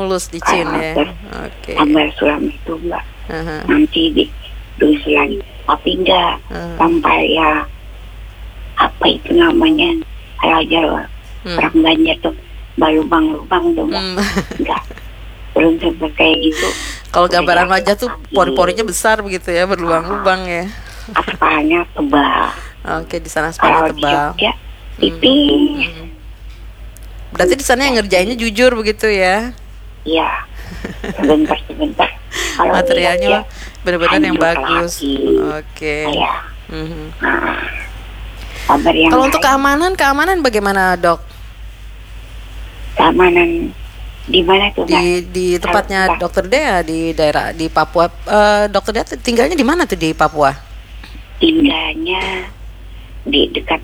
mulus licin ya. Terus Oke. tambal sulam itu Mbak. Aha. Nanti diurus lagi. Tapi enggak sampai ya apa itu namanya kayak aja orang Banjar tuh balubang-lubang tuh Mbak. Enggak. Belum sampai kayak gitu. Kalau gambaran wajah tuh pori-porinya besar begitu ya, berlubang-lubang ya. Aspalnya tebal. Oke, di sana aspalnya Kalau di tebal. Jogja tipis. Berarti di sana yang ngerjainnya jujur begitu ya? Iya. Sebentar. Kalau Materialnya di benar-benar yang anjlok bagus. lagi. Oke. Iya. Mhm. Nah, kabar yang Kalau untuk lain, keamanan bagaimana, Dok? keamanan di mana tuh Mbak? Di tempatnya Mbak, Dokter Dea di daerah di Papua. Dokter Dea tinggalnya di mana tuh di Papua? tinggalnya di dekat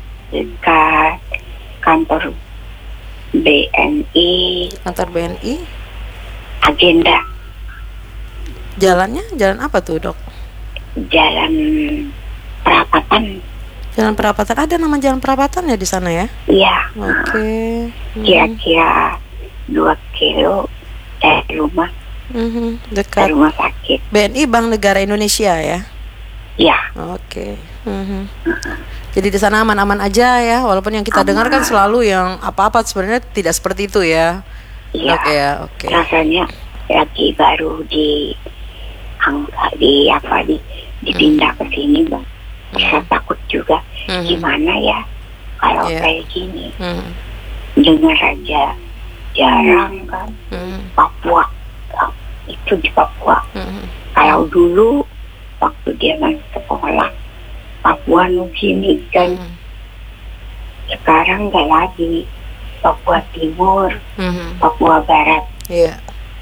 kantor BNI Kantor BNI. Agenda, Jalannya jalan apa tuh, Dok? Jalan Perapatan. Jalan Perapatan. Ada nama Jalan Perapatan ya di sana ya? Iya. Oke. Kira-kira 2 kilo dari rumah ke Dekat rumah sakit. BNI Bank Negara Indonesia ya? Iya. Oke. Jadi di sana aman-aman aja ya, walaupun yang kita dengar kan selalu yang apa-apa sebenarnya tidak seperti itu ya. Iya. Dok ya, oke. Rasanya lagi baru dipindah ke sini Mbak. Saya takut juga gimana ya kalau Iya. kayak gini. Dengar aja jarang kan. Papua itu di Papua. Kalau dulu waktu dia masih sekolah Papua Nugini kan, sekarang nggak lagi. Papua Timur, Papua Barat. Iya.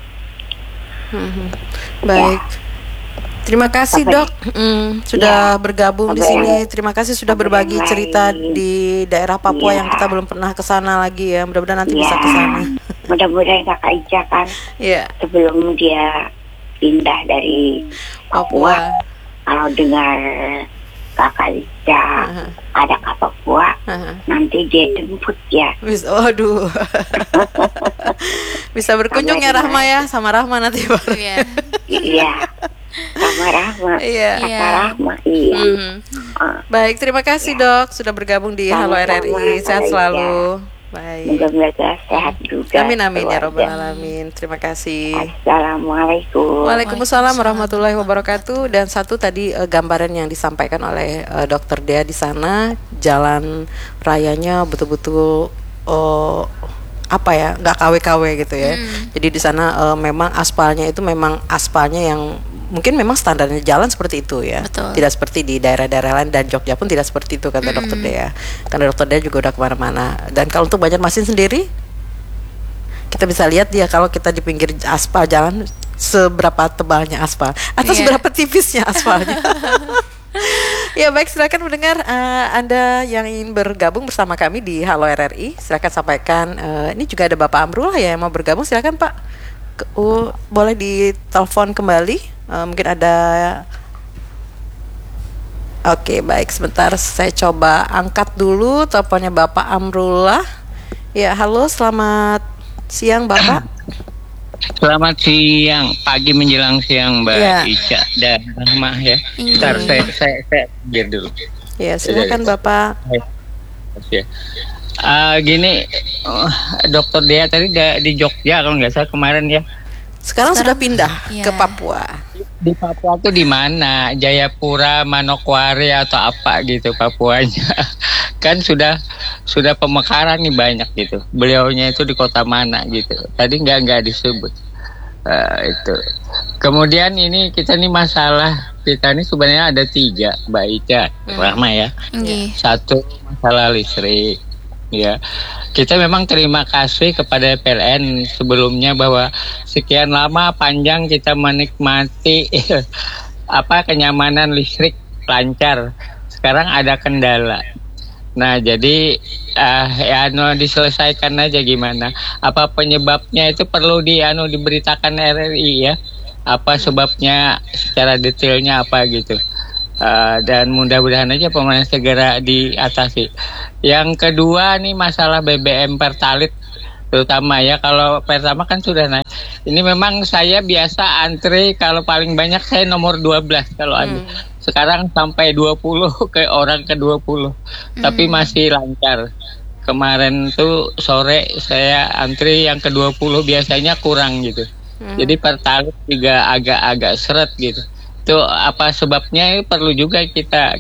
Baik. Terima kasih Dok, sudah bergabung di sini. Terima kasih sudah berbagi cerita di daerah Papua yang kita belum pernah ke sana lagi ya. Mudah-mudahan nanti bisa ke sana. Mudah-mudahan Kakak Ica kan sebelum dia pindah dari Papua, kalau dengar Kakak Ica ada ke Papua, nanti dia jemput ya. Waduh. Bisa berkunjung ya Rahma ya, sama Rahma nanti baru. Iya. Sama Rahma. Kakak Rahma. Iya. Baik, terima kasih Dok sudah bergabung di Halo RRI. Sehat selalu. Baik. Mudah-mudahan sehat juga. Amin ya Rabbal Alamin. Terima kasih. Assalamualaikum. Waalaikumsalam warahmatullahi wabarakatuh. Dan satu tadi gambaran yang disampaikan oleh Dokter Dea di sana, jalan rayanya betul-betul nggak KW-KW gitu ya. Jadi di sana memang aspalnya itu memang aspalnya yang mungkin memang standarnya jalan seperti itu ya. Betul. Tidak seperti di daerah-daerah lain, dan Jogja pun tidak seperti itu kata Dokter Dea. Karena Dokter Dea juga udah kemana-mana. Dan kalau untuk Banjarmasin sendiri, kita bisa lihat dia kalau kita di pinggir aspal jalan, seberapa tebalnya aspal atau seberapa tipisnya aspalnya. Ya baik, silakan mendengar Anda yang ingin bergabung bersama kami di Halo RRI, silakan sampaikan. Ini juga ada Bapak Amrullah ya yang mau bergabung, silakan Pak. Boleh ditelepon kembali. Mungkin ada. Oke, baik, sebentar saya coba angkat dulu teleponnya Bapak Amrullah. Ya, halo, selamat siang Bapak. Selamat siang, pagi menjelang siang Mbak Ica dan Rahma ya. Bentar, saya biar dulu. Ya, silakan Bapak. Gini, Dokter Dea tadi di Jogja kalau nggak salah kemarin ya. Sekarang sudah pindah ke Papua. Di Papua tuh di mana? Jayapura, Manokwari atau apa gitu Papuanya? Kan sudah pemekaran nih banyak gitu. Beliaunya itu di kota mana gitu. Tadi nggak disebut. Itu. Kemudian ini kita nih masalah kita nih sebenarnya ada 3 Mbak Ica, Rahma ya. Satu masalah listrik. Ya, kita memang terima kasih kepada PLN sebelumnya bahwa sekian lama panjang kita menikmati kenyamanan listrik lancar. Sekarang ada kendala. Nah, jadi diselesaikan aja gimana? Apa penyebabnya itu perlu diberitakan RRI ya. Apa sebabnya secara detailnya apa gitu. Dan mudah-mudahan aja pemerintah segera diatasi. Yang kedua nih masalah BBM Pertalite terutama ya, kalau pertama kan sudah naik. Ini memang saya biasa antri kalau paling banyak saya nomor 12 kalau ada. Sekarang sampai 20 ke orang ke 20. Tapi masih lancar. Kemarin tuh sore saya antri yang ke 20 biasanya kurang gitu. Jadi Pertalite juga agak-agak seret gitu. Itu apa sebabnya, perlu juga kita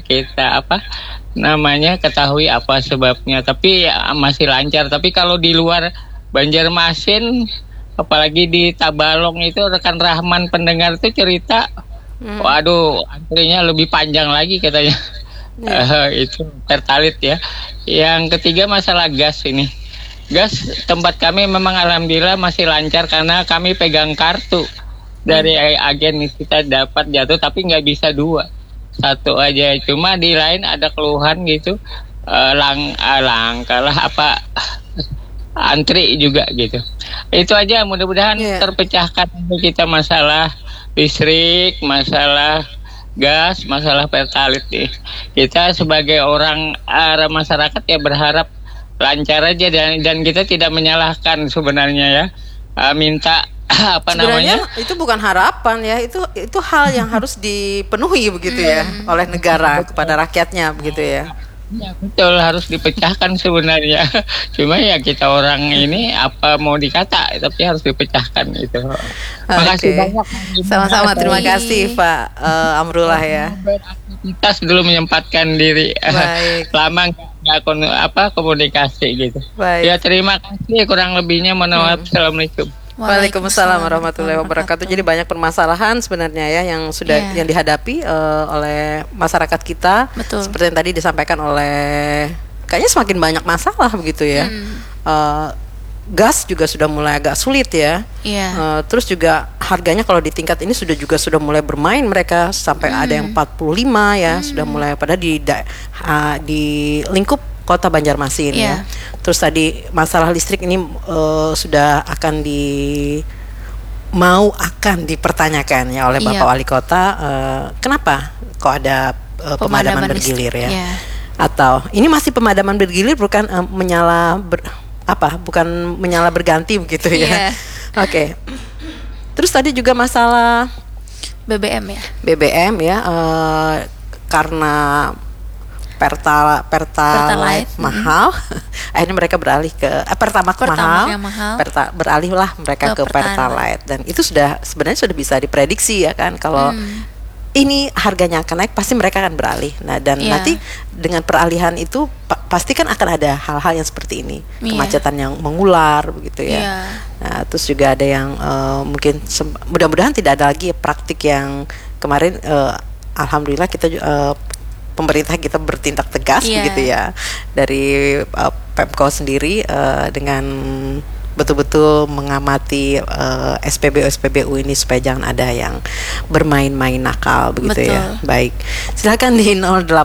ketahui apa sebabnya. Tapi ya, masih lancar. Tapi kalau di luar Banjarmasin, apalagi di Tabalong itu, rekan Rahman pendengar itu cerita, waduh antrinya lebih panjang lagi katanya. Itu Pertalite ya. Yang ketiga masalah gas ini. Gas tempat kami memang alhamdulillah masih lancar karena kami pegang kartu dari agen. Kita dapat jatuh tapi nggak bisa 2, 1 aja. Cuma di lain ada keluhan gitu, langkah antri juga gitu. Itu aja, mudah-mudahan terpecahkan untuk kita masalah listrik, masalah gas, masalah Pertalite. Kita sebagai orang masyarakat ya berharap lancar aja, dan kita tidak menyalahkan sebenarnya ya. Minta sebenarnya itu bukan harapan ya, itu hal yang harus dipenuhi begitu ya oleh negara kepada rakyatnya begitu ya. Ya betul, harus dipecahkan sebenarnya. Cuma ya kita orang ini apa mau dikata, tapi harus dipecahkan itu. Makasih banyak. Sama-sama, terima kasih Pak Amrullah ya. Beraktivitas dulu menyempatkan diri. Lama nggak komunikasi gitu. Baik. Ya terima kasih, kurang lebihnya mohon maaf. Assalamualaikum. Waalaikumsalam warahmatullahi wabarakatuh. Jadi banyak permasalahan sebenarnya ya yang sudah yang dihadapi oleh masyarakat kita. Betul. Seperti yang tadi disampaikan oleh, kayaknya semakin banyak masalah begitu ya. Gas juga sudah mulai agak sulit ya. Terus juga harganya kalau di tingkat ini sudah mulai bermain mereka, sampai ada yang 45 ya, sudah mulai pada di lingkup Kota Banjarmasin ya. Terus tadi masalah listrik ini sudah akan dipertanyakan ya oleh Bapak Wali Kota. Kenapa kok ada pemadaman bergilir ya? Atau ini masih pemadaman bergilir, bukan bukan menyala berganti begitu ya? Oke. Terus tadi juga masalah BBM ya, karena Pertalite mahal, akhirnya mereka beralih ke Pertamax mahal. Beralihlah mereka ke Pertalite, dan itu sebenarnya sudah bisa diprediksi ya kan, kalau ini harganya akan naik pasti mereka akan beralih. Nah, dan nanti dengan peralihan itu pasti kan akan ada hal-hal yang seperti ini, kemacetan yang mengular begitu ya. Nah, terus juga ada yang mungkin mudah-mudahan tidak ada lagi praktik yang kemarin. Alhamdulillah kita pemerintah kita bertindak tegas begitu ya, dari Pemko sendiri dengan betul-betul mengamati SPBU ini supaya jangan ada yang bermain-main nakal begitu. Betul. Ya. Baik. Silakan di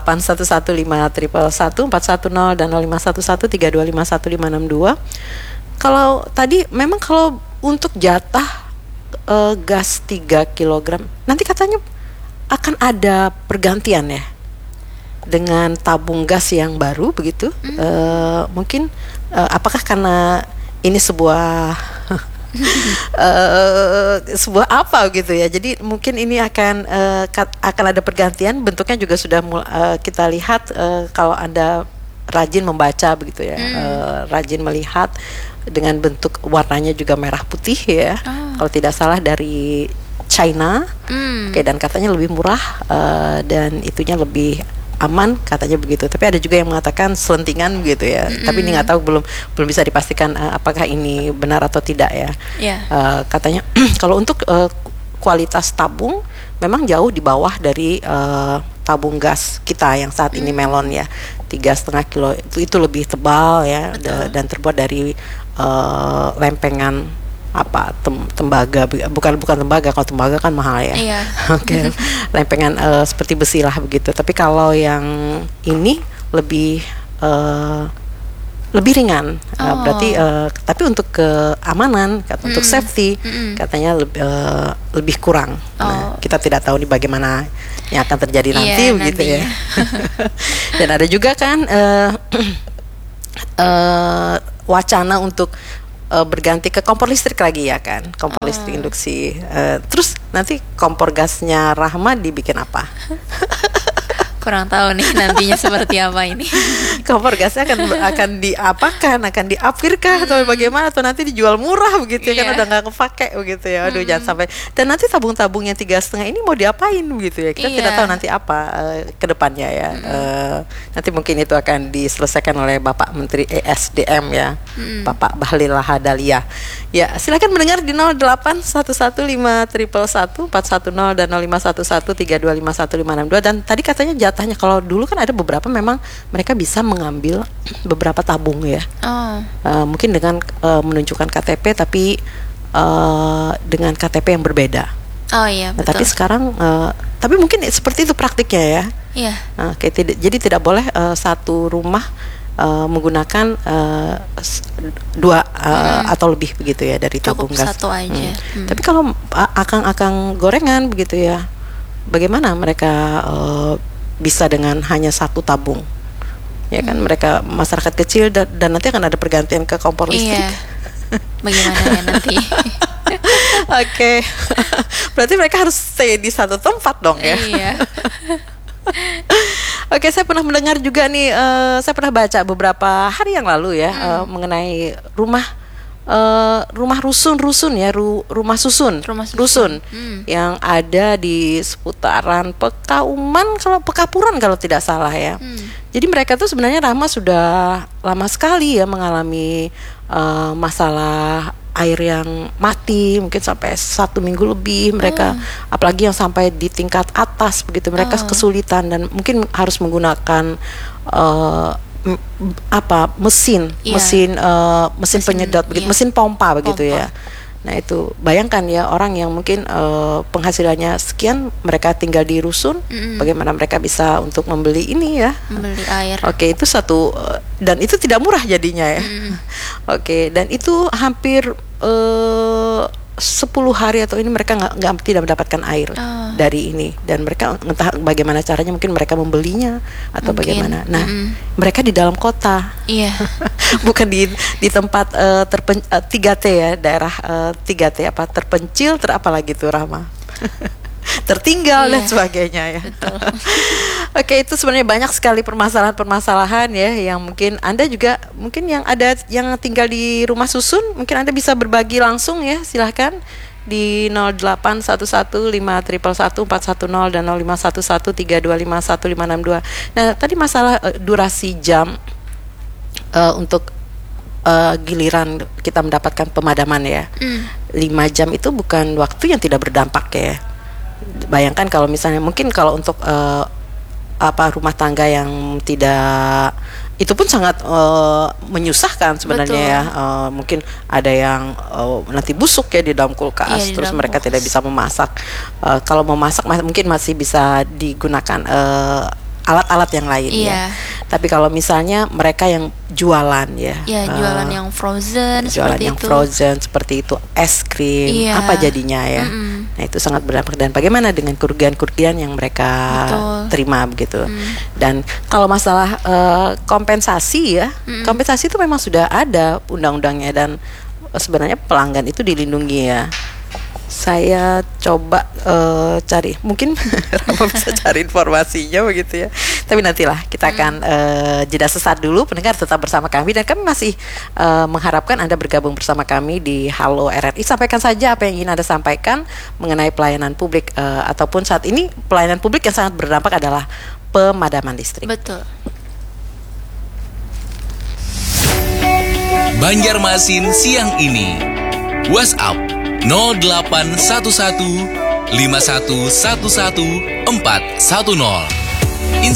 081151111410 dan 051132515562. Kalau tadi memang kalau untuk jatah gas 3 kg nanti katanya akan ada pergantian ya dengan tabung gas yang baru begitu. Mungkin apakah karena ini sebuah sebuah apa gitu ya, jadi mungkin ini akan ada pergantian. Bentuknya juga sudah kita lihat, kalau Anda rajin membaca begitu ya, rajin melihat dengan bentuk warnanya juga merah putih ya, kalau tidak salah dari China. Dan katanya lebih murah, dan itunya lebih aman katanya begitu. Tapi ada juga yang mengatakan selentingan gitu ya. Tapi ini nggak tahu, belum bisa dipastikan apakah ini benar atau tidak ya. Katanya kalau untuk kualitas tabung memang jauh di bawah dari tabung gas kita yang saat ini melon ya, 3,5 kilo itu lebih tebal ya. Dan terbuat dari lempengan tembaga, bukan tembaga. Kalau tembaga kan mahal ya. Oke. Lempengan seperti besi lah begitu. Tapi kalau yang ini lebih ringan. Berarti tapi untuk keamanan, untuk safety katanya lebih kurang. Nah, kita tidak tahu nih bagaimana yang akan terjadi nanti begitu ya. Dan ada juga kan wacana untuk berganti ke kompor listrik lagi ya kan, kompor listrik induksi. Terus nanti kompor gasnya Rahma dibikin apa? Kurang tahu nih nantinya seperti apa ini. Kompor gasnya akan diapakan, akan diupgrade atau bagaimana, atau nanti dijual murah begitu ya, kan udah nggak kepake begitu ya. Aduh, jangan sampai. Dan nanti tabung-tabung yang 3,5 ini mau diapain begitu ya, kita tidak tahu nanti apa ke depannya ya. Nanti mungkin itu akan diselesaikan oleh Bapak Menteri ESDM ya, Bapak Bahlil Lahadalia. Ya, silakan mendengar di 081151111410 dan 051132515662. Dan tadi katanya jatahnya, kalau dulu kan ada beberapa memang mereka bisa mengambil beberapa tabung ya. Mungkin dengan menunjukkan KTP tapi dengan KTP yang berbeda. Oh iya, betul. Tapi sekarang tapi mungkin seperti itu praktiknya ya. Iya. Jadi tidak boleh satu rumah menggunakan dua atau lebih begitu ya dari tabung gas. Satu aja. Tapi kalau akang-akang gorengan begitu ya, bagaimana mereka bisa dengan hanya satu tabung? Ya kan, mereka masyarakat kecil dan nanti akan ada pergantian ke kompor listrik. Iya. Bagaimana ya nanti? Oke. Berarti mereka harus stay di satu tempat dong ya. Iya. Oke, saya pernah mendengar juga nih, saya pernah baca beberapa hari yang lalu ya, mengenai rumah rusun ya, rumah susun yang ada di seputaran Pekapuran kalau tidak salah ya. Jadi mereka tuh sebenarnya Rahma sudah lama sekali ya mengalami masalah air yang mati, mungkin sampai 1 minggu lebih mereka, apalagi yang sampai di tingkat atas begitu, mereka kesulitan dan mungkin harus menggunakan mesin penyedot begitu, mesin pompa begitu ya. Nah itu bayangkan ya, orang yang mungkin penghasilannya sekian, mereka tinggal di rusun, bagaimana mereka bisa untuk membeli ini ya, membeli air. Oke, itu satu, dan itu tidak murah jadinya ya. Oke, dan itu hampir 10 hari atau ini mereka tidak mendapatkan air dari ini, dan mereka entah bagaimana caranya, mungkin mereka membelinya atau bagaimana. Nah, mereka di dalam kota, bukan di tempat 3T ya, daerah 3T apa, terpencil, apalagi tuh Rahma, tertinggal dan sebagainya ya. Oke, itu sebenarnya banyak sekali permasalahan ya, yang mungkin Anda juga, mungkin yang tinggal di rumah susun, mungkin Anda bisa berbagi langsung ya, silahkan di 081151111410 dan 051132515662. Nah, tadi masalah durasi jam untuk giliran kita mendapatkan pemadaman ya. 5 jam itu bukan waktu yang tidak berdampak ya. Bayangkan kalau misalnya, mungkin kalau untuk rumah tangga yang tidak, itu pun sangat menyusahkan sebenarnya ya. Mungkin ada yang nanti busuk ya di dalam kulkas, terus mereka tidak bisa memasak. Kalau memasak mungkin masih bisa digunakan alat-alat yang lain ya. Tapi kalau misalnya mereka yang jualan ya, jualan yang frozen, seperti itu, es krim, apa jadinya ya. Nah itu sangat berdampak, dan bagaimana dengan kerugian-kerugian yang mereka terima begitu. Dan kalau masalah kompensasi ya, kompensasi itu memang sudah ada undang-undangnya, dan sebenarnya pelanggan itu dilindungi ya. Saya coba cari, mungkin Rama bisa cari informasinya begitu ya. Tapi nantilah kita akan jeda sesaat dulu. Pendengar tetap bersama kami, dan kami masih mengharapkan Anda bergabung bersama kami di Halo RRI. Sampaikan saja apa yang ingin Anda sampaikan mengenai pelayanan publik, ataupun saat ini pelayanan publik yang sangat berdampak adalah pemadaman listrik. Betul. Banjarmasin siang ini. WhatsApp 0811 5111 410.